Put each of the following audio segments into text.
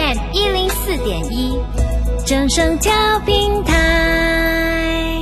FM 104.1，正声调频台。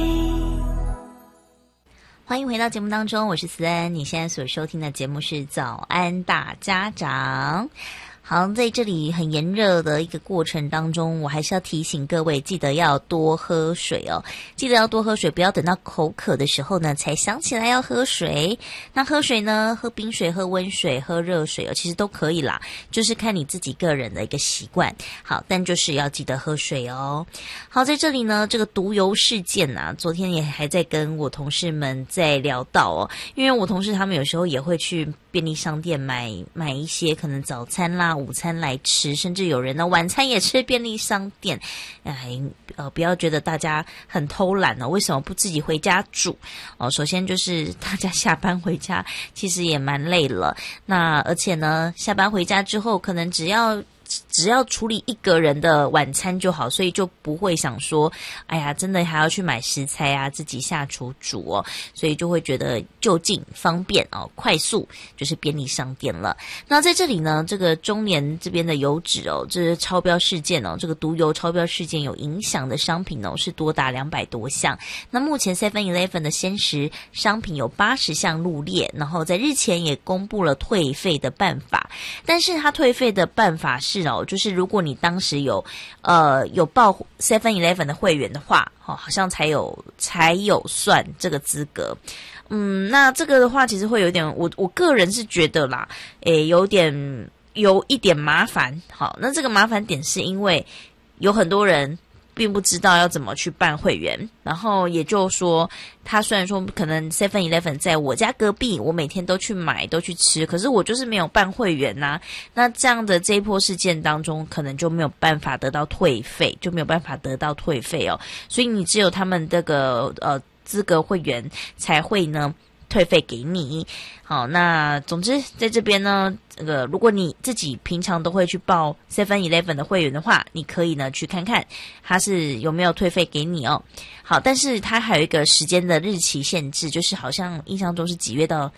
欢迎回到节目当中，我是思恩。你现在所收听的节目是早安大家长。好，在这里很炎热的一个过程当中，我还是要提醒各位，记得要多喝水哦。记得要多喝水，不要等到口渴的时候呢，才想起来要喝水。那喝水呢，喝冰水、喝温水、喝热水哦，其实都可以啦，就是看你自己个人的一个习惯。好，但就是要记得喝水哦。好，在这里呢，这个毒油事件啊，昨天也还在跟我同事们在聊到哦，因为我同事他们有时候也会去便利商店买一些可能早餐啦、午餐来吃，甚至有人呢晚餐也吃便利商店。不要觉得大家很偷懒哦，为什么不自己回家煮哦？首先就是大家下班回家其实也蛮累了，那而且呢，下班回家之后可能只要处理一个人的晚餐就好，所以就不会想说哎呀真的还要去买食材啊，自己下厨煮哦，所以就会觉得就近方便哦，快速就是便利商店了。那在这里呢，这个中联这边的油脂哦，这是超标事件哦，这个毒油超标事件有影响的商品哦是多达200多项。那目前 7-Eleven 的鲜食商品有80项入列，然后在日前也公布了退费的办法，但是它退费的办法是就是如果你当时有报 7-Eleven 的会员的话，好像才有算这个资格。那这个的话其实会有点，我个人是觉得啦，有一点麻烦。好，那这个麻烦点是因为有很多人并不知道要怎么去办会员，然后也就是说他虽然说可能 7-Eleven 在我家隔壁，我每天都去买都去吃，可是我就是没有办会员啊。那这样的这一波事件当中可能就没有办法得到退费哦，所以你只有他们这个资格会员才会呢退费给你。好，那总之在这边呢，如果你自己平常都会去报 7-Eleven 的会员的话，你可以呢去看看它是有没有退费给你哦。好，但是它还有一个时间的日期限制，就是好像印象中是4月到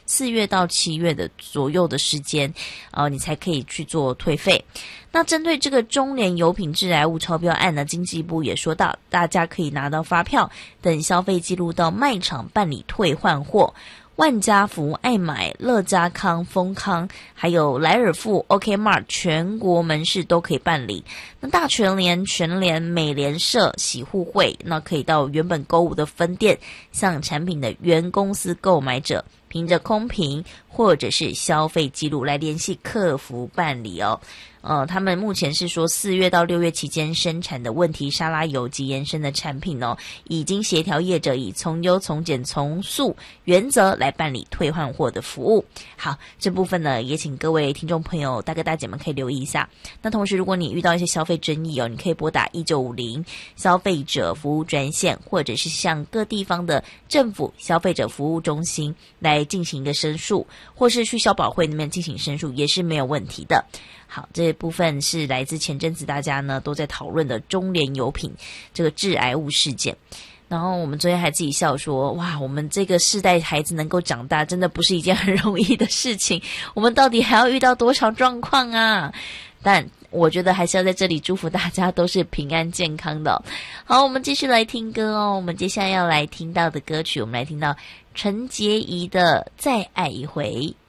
7月的左右的时间你才可以去做退费。那针对这个中联油品致癌物超标案呢，经济部也说到，大家可以拿到发票等消费记录到卖场办理退换货。万家福、爱买、乐家康、丰康，还有莱尔富、OK Mart 全国门市都可以办理。那大全联、全联、美联社、喜互惠，那可以到原本购物的分店，向产品的原公司购买者凭着空瓶或者是消费记录来联系客服办理哦。他们目前是说4月到6月期间生产的问题沙拉油及延伸的产品哦，已经协调业者以从优从简从速原则来办理退换货的服务。好，这部分呢也请各位听众朋友大哥大姐们可以留意一下。那同时如果你遇到一些消费争议你可以拨打1950消费者服务专线，或者是向各地方的政府消费者服务中心来进行一个申诉，或是去消保会那边进行申诉也是没有问题的。好，这部分是来自前阵子大家呢都在讨论的中联油品这个致癌物事件。然后我们昨天还自己笑说，哇，我们这个世代孩子能够长大真的不是一件很容易的事情，我们到底还要遇到多少状况啊？但我觉得还是要在这里祝福大家都是平安健康的。好，我们继续来听歌哦。我们接下来要来听到的歌曲，我们来听到陈洁仪的《再爱一回》。